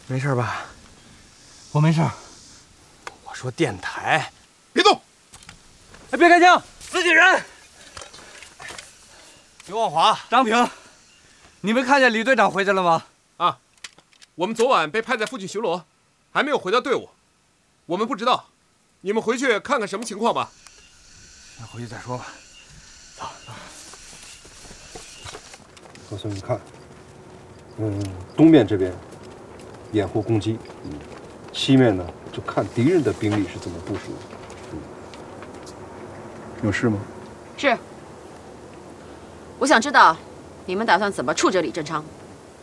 没事吧？ 我没事。 我说电台， 别动！ 哎，别开枪！自己人。 刘万华、 张平，你们看见李队长回去了吗？ 啊，我们昨晚被派在附近巡逻，还没有回到队伍，我们不知道。你们回去看看什么情况吧。 那回去再说吧。走。 老孙，你看，东面这边掩护攻击，西面呢就看敌人的兵力是怎么部署的。有事吗？ 是。我想知道，你们打算怎么处置李振昌？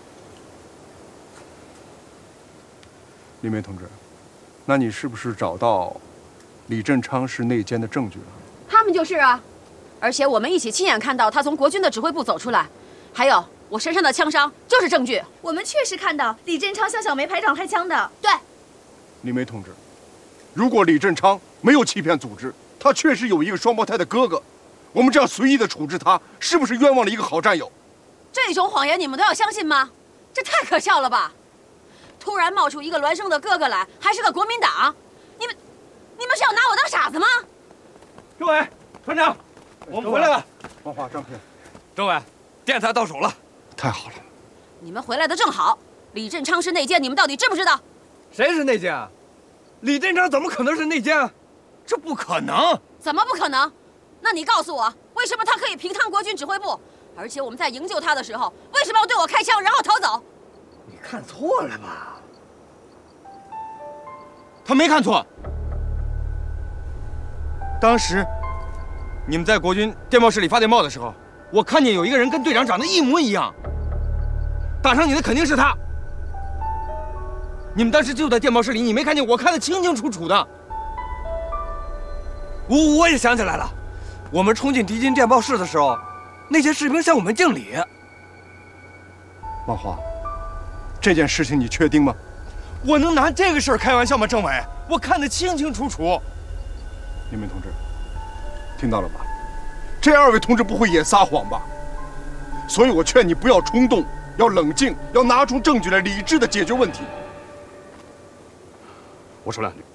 李梅同志，那你是不是找到李振昌是内奸的证据了？ 他们就是啊，而且我们一起亲眼看到他从国军的指挥部走出来，还有我身上的枪伤就是证据。 我们确实看到李振昌向小梅排长开枪的。 对。 李梅同志，如果李振昌没有欺骗组织，他确实有一个双胞胎的哥哥，我们这样随意的处置他，是不是冤枉了一个好战友？ 这种谎言你们都要相信吗？这太可笑了吧！突然冒出一个孪生的哥哥来，还是个国民党，你们是要拿我当傻子吗？ 政委、团长，我们回来了。 万华、张平， 政委，电台到手了。 太好了。 你们回来的正好。李振昌是内奸，你们到底知不知道？ 谁是内奸啊？李振昌怎么可能是内奸啊？这不可能！ 怎么不可能？那你告诉我，为什么他可以平趟国军指挥部？而且我们在营救他的时候，为什么要对我开枪，然后逃走？ 你看错了吧？他没看错。当时你们在国军电报室里发电报的时候，我看见有一个人跟队长长得一模一样。打伤你的肯定是他。你们当时就在电报室里，你没看见？我看得清清楚楚的。我也想起来了，我们冲进敌军电报室的时候，那些士兵向我们敬礼。 万华，这件事情你确定吗？ 我能拿这个事儿开玩笑吗，政委？我看得清清楚楚。 李梅同志，听到了吧？这二位同志不会也撒谎吧？所以我劝你不要冲动，要冷静，要拿出证据来理智地解决问题。 我说两句。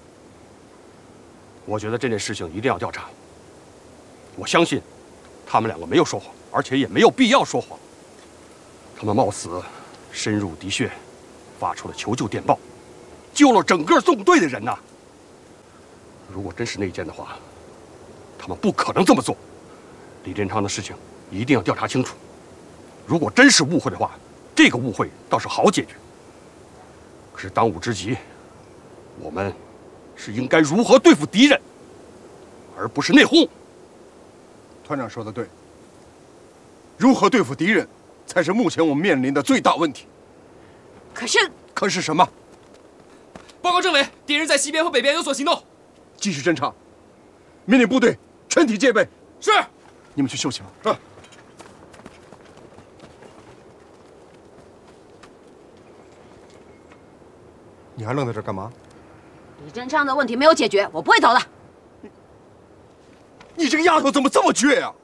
我觉得这件事情一定要调查。我相信，他们两个没有说谎，而且也没有必要说谎。他们冒死深入敌穴，发出了求救电报，救了整个纵队的人呐。如果真是内奸的话，他们不可能这么做。李振昌的事情一定要调查清楚。如果真是误会的话，这个误会倒是好解决。可是当务之急，我们是应该如何对付敌人，而不是内讧。 团长说的对，如何对付敌人，才是目前我们面临的最大问题。可是什么？ 报告政委，敌人在西边和北边有所行动。 继续侦查，命令部队全体戒备。 是。 你们去休息吧。是。你还愣在这儿干嘛？ 李振昌的问题没有解决，我不会走的。 你这个丫头怎么这么倔呀？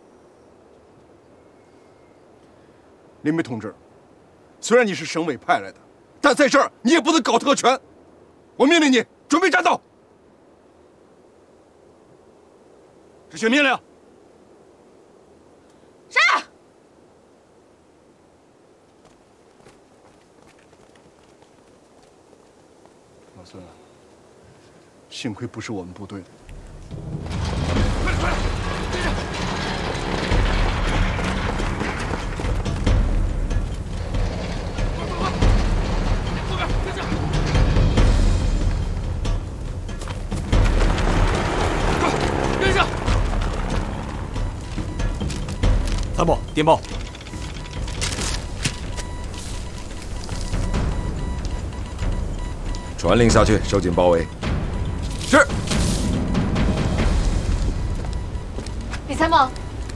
林梅同志，虽然你是省委派来的，但在这儿你也不能搞特权。我命令你准备战斗。 执行命令。 是。 老孙啊，幸亏不是我们部队的。 快点，跟上！快！后边跟上！快，跟上！ 参谋，电报。 传令下去，收紧包围。 是。 李参谋，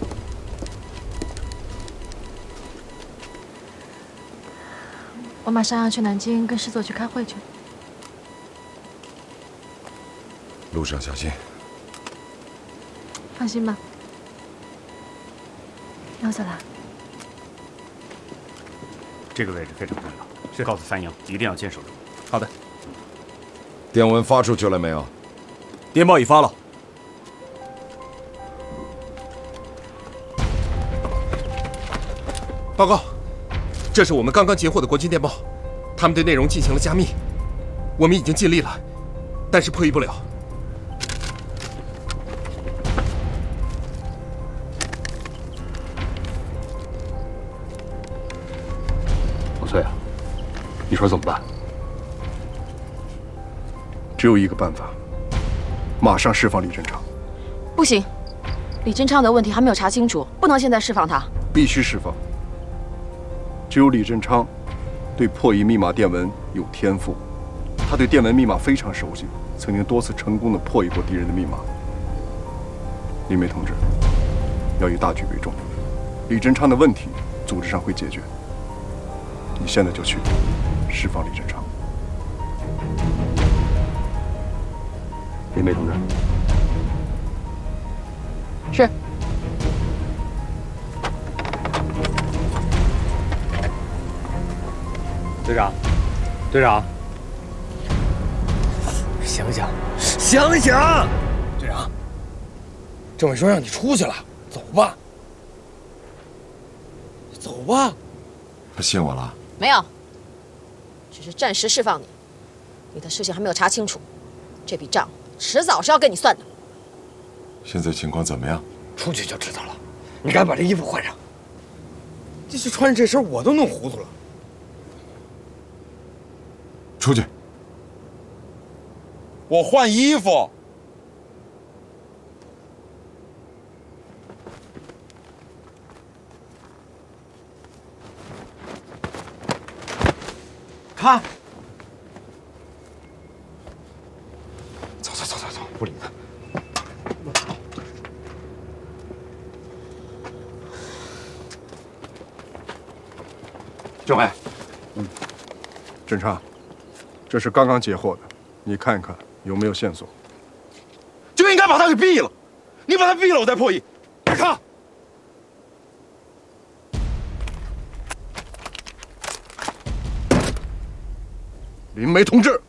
我马上要去南京跟师座去开会去。 路上小心。 放心吧。那我走了。 这个位置非常重要，是告诉三营一定要坚守住。 好的。 电文发出去了没有？ 电报已发了。 报告，这是我们刚刚截获的国军电报，他们对内容进行了加密。我们已经尽力了，但是破译不了。 老崔啊，你说怎么办？ 只有一个办法，马上释放李振昌。 不行，李振昌的问题还没有查清楚，不能现在释放他。 必须释放。只有李振昌对破译密码电文有天赋，他对电文密码非常熟悉，曾经多次成功地破译过敌人的密码。林梅同志，要以大局为重，李振昌的问题组织上会解决。你现在就去释放李振昌。 林梅同志， 是。 队长，队长，想想，想想， 队长，政委说让你出去了，走吧，走吧。 他信我了？ 没有，只是暂时释放你。你的事情还没有查清楚，这笔账迟早是要跟你算的。 现在情况怎么样？ 出去就知道了。你赶紧把这衣服换上。继续穿着这身，我都弄糊涂了。 出去。 我换衣服。看。 走，不理他。政委， 振昌，这是刚刚截获的，你看一看有没有线索。 就应该把他给毙了，你把他毙了，我再破译。别看。 林梅同志。